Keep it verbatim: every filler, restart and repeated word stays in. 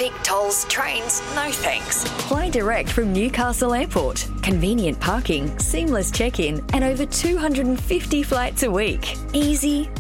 traffic, tolls, trains, no thanks. Fly direct from Newcastle Airport. Convenient parking, seamless check-in, and over two hundred fifty flights a week. Easy,